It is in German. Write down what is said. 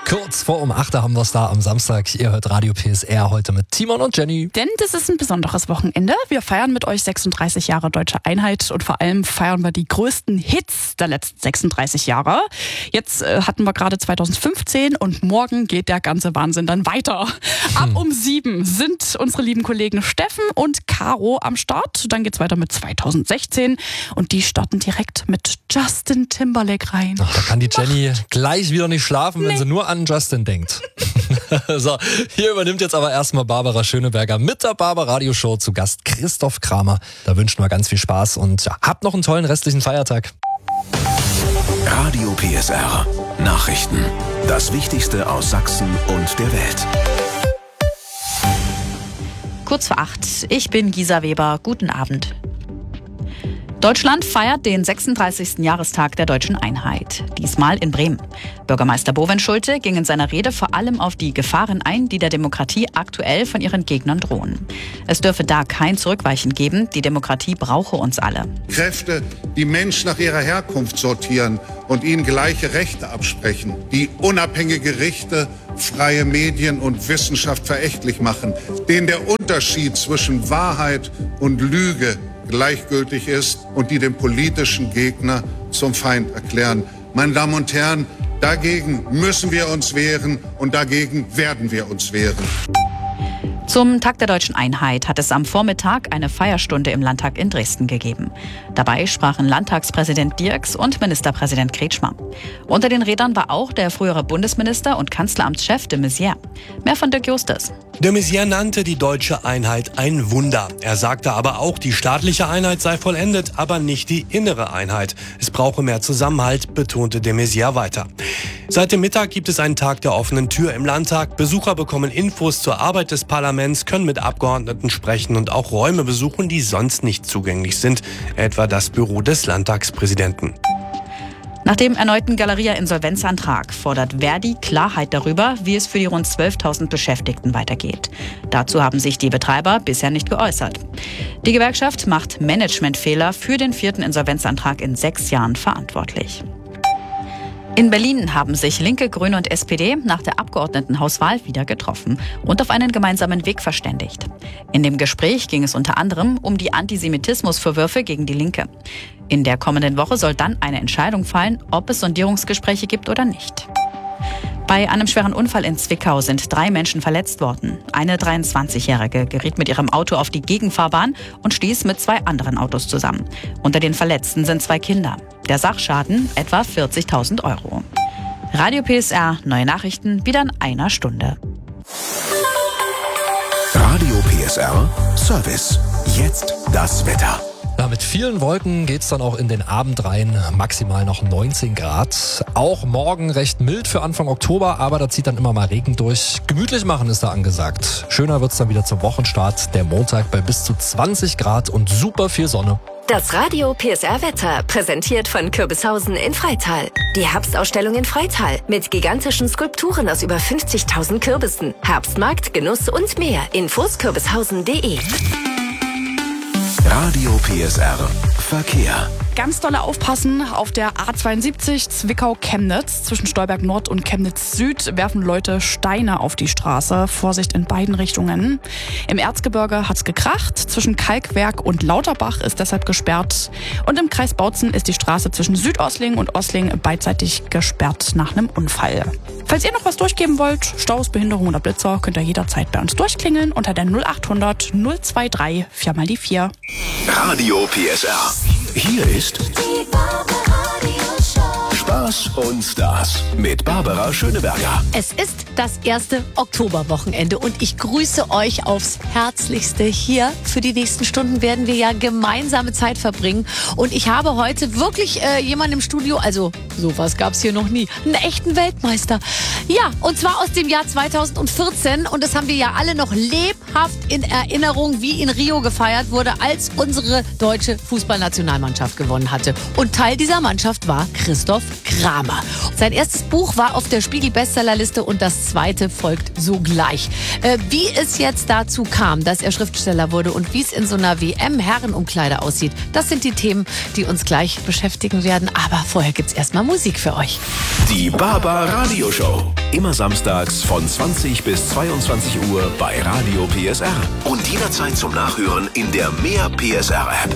Kurz vor um 8 haben wir es da am Samstag. Ihr hört Radio PSR heute mit Timon und Jenny. Denn das ist ein besonderes Wochenende. Wir feiern mit euch 36 Jahre Deutsche Einheit und vor allem feiern wir die größten Hits der letzten 36 Jahre. Jetzt hatten wir gerade 2015 und morgen geht der ganze Wahnsinn dann weiter. Ab um 7 sind unsere lieben Kollegen Steffen und Caro am Start. Dann geht's weiter mit 2016 und die starten direkt mit Justin Timberlake rein. Ach, da kann die Jenny gleich wieder nicht schlafen, wenn sie nur an Justin denkt. So, hier übernimmt jetzt aber erstmal Barbara Schöneberger mit der Barbaradio-Show, zu Gast Christoph Kramer. Da wünschen wir ganz viel Spaß und ja, habt noch einen tollen restlichen Feiertag. Radio PSR. Nachrichten. Das Wichtigste aus Sachsen und der Welt. Kurz vor 8. Ich bin Gisa Weber. Guten Abend. Deutschland feiert den 36. Jahrestag der Deutschen Einheit. Diesmal in Bremen. Bürgermeister Bovenschulte ging in seiner Rede vor allem auf die Gefahren ein, die der Demokratie aktuell von ihren Gegnern drohen. Es dürfe da kein Zurückweichen geben. Die Demokratie brauche uns alle. Kräfte, die Menschen nach ihrer Herkunft sortieren und ihnen gleiche Rechte absprechen, die unabhängige Gerichte, freie Medien und Wissenschaft verächtlich machen, denen der Unterschied zwischen Wahrheit und Lüge gleichgültig ist und die den politischen Gegner zum Feind erklären. Meine Damen und Herren, dagegen müssen wir uns wehren und dagegen werden wir uns wehren. Zum Tag der Deutschen Einheit hat es am Vormittag eine Feierstunde im Landtag in Dresden gegeben. Dabei sprachen Landtagspräsident Dirks und Ministerpräsident Kretschmer. Unter den Rednern war auch der frühere Bundesminister und Kanzleramtschef de Maizière. Mehr von Dirk Justus. De Maizière nannte die deutsche Einheit ein Wunder. Er sagte aber auch, die staatliche Einheit sei vollendet, aber nicht die innere Einheit. Es brauche mehr Zusammenhalt, betonte de Maizière weiter. Seit dem Mittag gibt es einen Tag der offenen Tür im Landtag. Besucher bekommen Infos zur Arbeit des Parlaments, können mit Abgeordneten sprechen und auch Räume besuchen, die sonst nicht zugänglich sind, etwa das Büro des Landtagspräsidenten. Nach dem erneuten Galeria-Insolvenzantrag fordert Verdi Klarheit darüber, wie es für die rund 12.000 Beschäftigten weitergeht. Dazu haben sich die Betreiber bisher nicht geäußert. Die Gewerkschaft macht Managementfehler für den 4. Insolvenzantrag in 6 Jahren verantwortlich. In Berlin haben sich Linke, Grüne und SPD nach der Abgeordnetenhauswahl wieder getroffen und auf einen gemeinsamen Weg verständigt. In dem Gespräch ging es unter anderem um die Antisemitismusvorwürfe gegen die Linke. In der kommenden Woche soll dann eine Entscheidung fallen, ob es Sondierungsgespräche gibt oder nicht. Bei einem schweren Unfall in Zwickau sind 3 Menschen verletzt worden. Eine 23-Jährige geriet mit ihrem Auto auf die Gegenfahrbahn und stieß mit 2 anderen Autos zusammen. Unter den Verletzten sind 2 Kinder. Der Sachschaden etwa 40.000 €. Radio PSR, neue Nachrichten, wieder in einer Stunde. Radio PSR Service. Jetzt das Wetter. Ja, mit vielen Wolken geht's dann auch in den Abend rein, maximal noch 19 Grad. Auch morgen recht mild für Anfang Oktober, aber da zieht dann immer mal Regen durch. Gemütlich machen ist da angesagt. Schöner wird's dann wieder zum Wochenstart, der Montag bei bis zu 20 Grad und super viel Sonne. Das Radio PSR Wetter, präsentiert von Kürbishausen in Freital. Die Herbstausstellung in Freital mit gigantischen Skulpturen aus über 50.000 Kürbissen. Herbstmarkt, Genuss und mehr. Infos kürbishausen.de. Radio PSR Verkehr. Ganz dolle aufpassen, auf der A72 Zwickau-Chemnitz zwischen Stolberg Nord und Chemnitz Süd werfen Leute Steine auf die Straße. Vorsicht in beiden Richtungen. Im Erzgebirge hat's gekracht, zwischen Kalkwerk und Lauterbach ist deshalb gesperrt. Und im Kreis Bautzen ist die Straße zwischen Südosling und Osling beidseitig gesperrt nach einem Unfall. Falls ihr noch was durchgeben wollt, Staus, Behinderung oder Blitzer, könnt ihr jederzeit bei uns durchklingeln unter der 0800 023 4x4. Radio PSR. Hier ist Spaß und Stars mit Barbara Schöneberger. Es ist das erste Oktoberwochenende und ich grüße euch aufs Herzlichste hier. Für die nächsten Stunden werden wir ja gemeinsame Zeit verbringen. Und ich habe heute wirklich jemanden im Studio, also sowas gab es hier noch nie, einen echten Weltmeister. Ja, und zwar aus dem Jahr 2014. Und das haben wir ja alle noch lebhaft in Erinnerung, wie in Rio gefeiert wurde, als unsere deutsche Fußballnationalmannschaft gewonnen hatte. Und Teil dieser Mannschaft war Christoph Kramer. Kramer. Sein erstes Buch war auf der Spiegel-Bestsellerliste und das zweite folgt sogleich. Wie es jetzt dazu kam, dass er Schriftsteller wurde und wie es in so einer WM-Herrenumkleide aussieht, das sind die Themen, die uns gleich beschäftigen werden. Aber vorher gibt's erstmal Musik für euch. Die Baba Radio Show. Immer samstags von 20 bis 22 Uhr bei Radio PSR. Und jederzeit zum Nachhören in der Mehr PSR App.